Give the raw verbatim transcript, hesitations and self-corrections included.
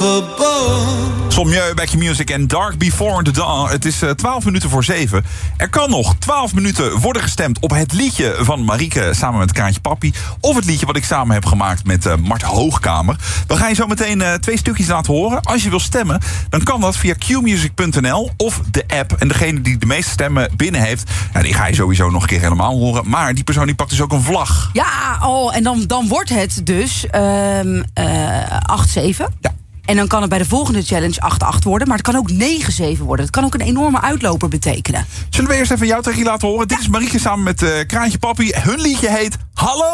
Sommieu, Back Your Music en Dark Before the Dawn. Het is uh, twaalf minuten voor zeven. Er kan nog twaalf minuten worden gestemd op het liedje van Marieke samen met Kraantje Papi. Of het liedje wat ik samen heb gemaakt met uh, Mart Hoogkamer. We gaan je zo meteen uh, twee stukjes laten horen. Als je wil stemmen, dan kan dat via q music punt n l of de app. En degene die de meeste stemmen binnen heeft, nou, die ga je sowieso nog een keer helemaal horen. Maar die persoon die pakt dus ook een vlag. Ja, oh, en dan, dan wordt het dus um, uh, acht zeven. Ja. En dan kan het bij de volgende challenge acht acht worden. Maar het kan ook negen zeven worden. Het kan ook een enorme uitloper betekenen. Zullen we eerst even jouw techie laten horen? Ja. Dit is Marieke samen met uh, Kraantje Papi. Hun liedje heet Hallo.